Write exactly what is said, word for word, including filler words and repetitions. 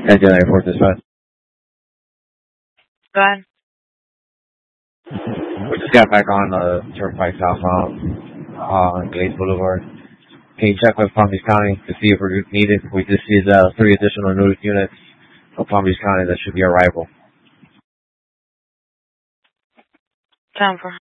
Engine Airport Dispatch. Go ahead. We just got back on the Turnpike southbound on Gates Boulevard. Can you check with Palm Beach County to see if we're needed? We just used uh, three additional new units of Palm Beach County that should be arrival. Time for